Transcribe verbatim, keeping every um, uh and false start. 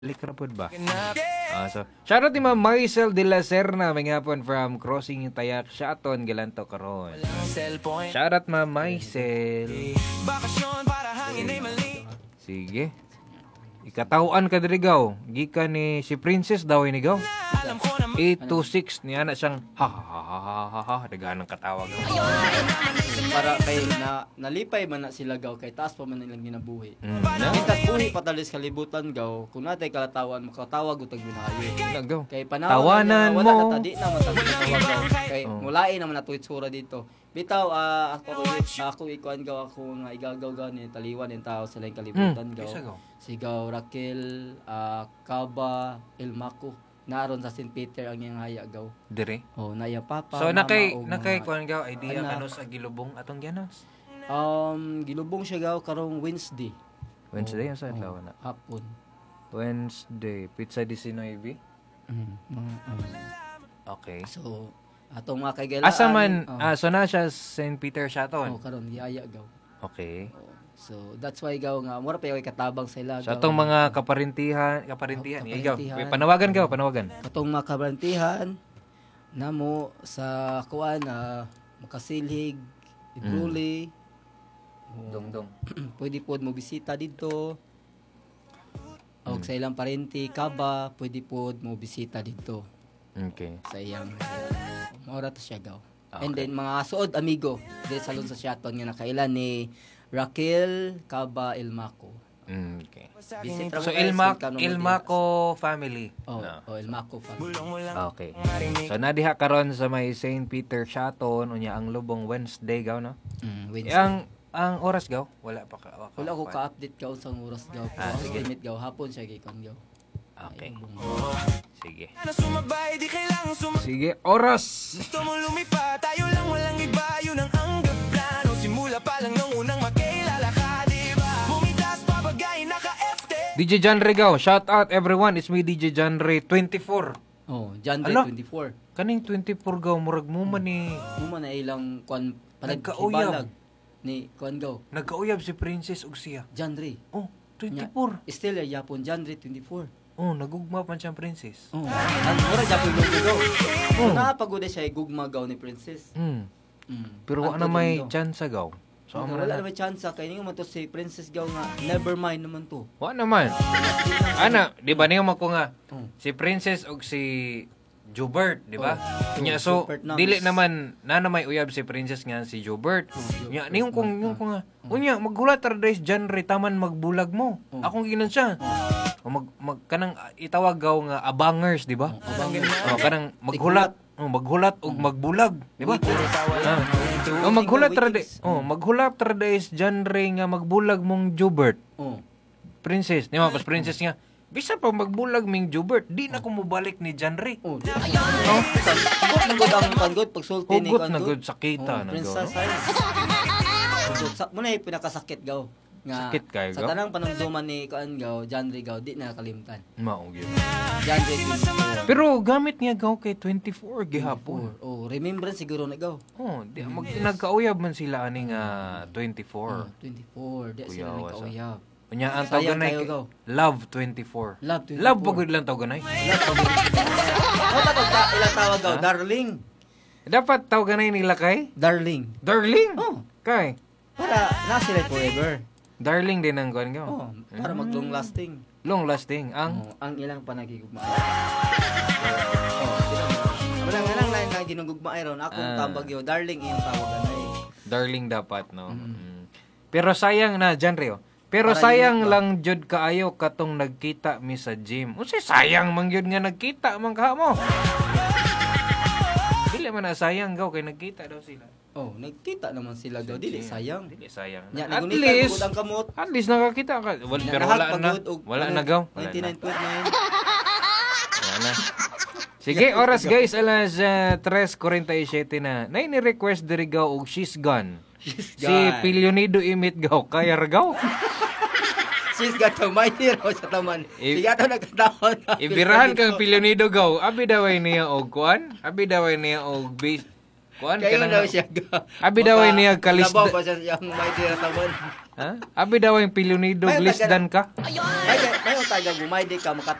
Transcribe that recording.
Likrapod ba? Ah, so, shoutout ni Ma'am Maricel de la Serna, may ngapon from Crossing Tayak, Shaton, Galanto, Karon. Shoutout Ma'am Maricel. Sige. Ikatawaan ka dirigaw. Gika ni si Princess daw inigaw. eight two six niya na siyang ha ha ha ha ha ha daganang katawag. Para kay na nalipay man na sila gaw kay taas pa man nilang ginabuhi. Mm. Kita buhi patalis kalibutan gaw kung natay kalatawan makatawag utag binahayo. Nagaw. Kay panahon Tawanan na, wala mo. na tadi na matawag gaw kay Oh. mulain naman na tuwit sura dito. Bitaw ah, ako ako ikuan gaw ako nga igagaw gani taliwan yung tao sa laing kalibutan Mm. gaw. Kisa gaw. Si gaw Raquel, ah, Kaba, Ilmaco. Naron sa Saint Peter ang iyang haya gaw. Dire. Oh, na iya papa. So mama, nakay o nakay mga kuan gaw idea anak. kano sa gilubong atong gianos. Um, gilubong siya gaw karong Wednesday. Wednesday ang sa Oh, adlaw na. hapon. Wednesday, pizza nineteen. Mm. mm, mm. Okay. So, atong mga kaigalaan. Asa man, oh, ah, so na siya Saint Peter Shaton. oh, karon giaya gaw. Okay. Oh, so, that's why gaw nga mura pa yung katabang sa ila. So gaw. atong mga kaparintihan, kaparintihan, Oh, ikaw, kaparintihan. panawagan ka, panawagan. Katong mga kabarantihan namo sa kuan na makasilhig, ibruli. Oh, Dongdong. pwede pod mo bisita dito. O sa ilang parente, Kaba, pwede pod mo bisita dito. Okay. Sa iyang maura to siya gaw. Okay. And then mga suod amigo dito sa Luzon Shaton nga nakailan ni Raquel Kaba Ilmaco. Mm, okay. Visit So ra mo guys, Ilma kung kano mo Ilmaco family. diha. Oh, No. oh Ilmaco family. Okay. So nadiha karon sa may Saint Peter Shaton unya ang lubong Wednesday gaw no. Mm, Wednesday. Ang ang oras gaw wala pa ka. waka- Wala ko pa. ka-update gaw sa oras gaw. Ah, Ah, sige. estimate gaw hapon siya gikon gaw. Okay. Ay, Sige. Sumabay, di kailangan sumabay. Sige, oras. Gusto mo lumipa, tayo lang walang iba. Yun ang hanggang plano. Simula pa lang nung unang magkailala ka, diba? Bumitas, papagay, naka-F T. D J John Regaw, shout out everyone. It's me D J John Re twenty-four. Oh, January Ala? twenty-four. Kaning twenty-four gaw murag mo man ni Mo man na ilang kwan Nagkauyab. panaghibalag ni kwan gaw. nagkauyab si Princess ug siya. January. Oh, twenty-four. Still ya Japon January twenty-four. Oh, nagugma pa siyang princess. Oh. Ang mura Japon lugo gaw. Oh. Napagod siya gugma gaw ni princess. Mm. Mm. Pero wala na Anto may din gaw. chance gaw. So So, amo wala na. na may chance kay ninyo man to si princess gaw nga never mind naman to. Wala naman. Ana, di ba niyo mako nga Oh. si Princess ug si Jubert, di ba? Oh. Nya Oh, so Jubert na. dili naman na na may uyab si Princess nga si Jubert. Oh, Nya Jubert niyo kung na. niyo kung nga unya maghulat ra days genre taman magbulag mo. Oh. Akong ginan siya. O mag, mag kanang itawag gaw nga abangers, di ba? Oh, abangers. Oh, kanang maghulat, oh, maghulat ug magbulag, di ba? Ah. Oh, maghulat ra di. Oh, maghulat ra days genre nga magbulag mong Jubert. Oh. Princess, di ba? Pas princess nga, bisa pa magbulag ming Jubert, di na ko mobalik ni Janre. Oh. Oh. Hugot na gud ang pangod pagsulti ni Hugot kwan na gud. gud sakita Oh, na princess gaw. ay. Hugot sa muna ay pinakasakit gaw. Nga Sakit kayo, sa gaw? tanang panungduman ni kuan gaw, Janry gaw di na nakalimtan. Mao gyud. Janry twenty-four. Pero gamit niya gaw kay twenty-four gihapon. Oh, remembrance siguro na gaw. Oh, di mag nagkauyab man sila ani nga twenty-four. Oh, twenty-four. Di sila Kuyawa sa- nagkauyab. Unya ang Sayang tawganay kayo, kay- gaw. Love twenty-four. Love twenty-four. Love pagod lang tawganay. Love pag. Ano ta ta ilang tawag gaw? Darling. Dapat tawganay nila kay Darling. Darling. Oh, Kay para na sila forever. Darling din ang kuan gaw. Oh, para mag long lasting. Long lasting ang Oh, ang ilang panagigugma. Oh, sila. Wala nga lang lain na ginugugma ay ron. Akong Ah. tambag yun. Darling iyong tawagan ay. darling dapat no. Mm. Mm. Pero sayang na Janre. oh. Pero Para sayang unique ba? lang jud kaayo katong nagkita mi sa gym. Unsay sayang man jud nga nagkita man kaha mo. Dili man na sayang gaw kay nagkita daw sila. Oh, nagkita naman sila daw. Sa Dili, gym. sayang. Dili sayang. Nya, At nagunitan least pagod ang kamot. at least nakakita ka. Wal, pero wala na. Wala na gaw. Wala na. ninety-nine point nine. Wala na. Sige, oras guys, alas uh, tres forty-seven na. Nay ni request diri gaw og she's gone. Si gone. Pilyonido imit gaw kaya ra gaw. Sis gato may hero sa taman. I- Si gato nagkataon. Ibirahan kang Pilyonido gaw. Abi daway niya og kuan. Abi daway niya og base Kuan ka Kayo nang- daw siya ga. Abi daw ay niya kalis- Labaw pa siya siyang may tiratawan. Ha? Abi daw ang pilyonido May lisdan ka. May may taga gumay di ka